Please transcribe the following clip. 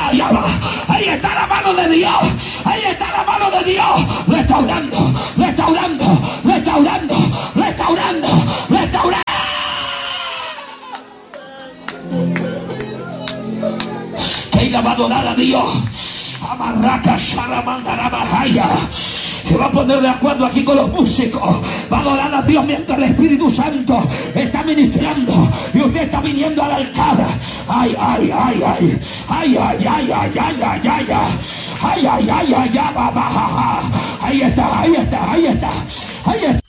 allá va. Ahí está la mano de Dios. Ahí está la mano de Dios. Restaurando, restaurando, restaurando, restaurando, restaurando. Ella va a adorar a Dios. Amarraca, Sharamandara, Bahaya. Se va a poner de acuerdo aquí con los músicos. Va a adorar a Dios mientras el Espíritu Santo está ministrando y usted está viniendo al altar. Ay, ay, ay, ay. Ay, ay, ay, ay, ay, ay, ay, ay. Ay, ay, ay, ay, ay, ay. Ahí está, ahí está, ahí está. Ahí está.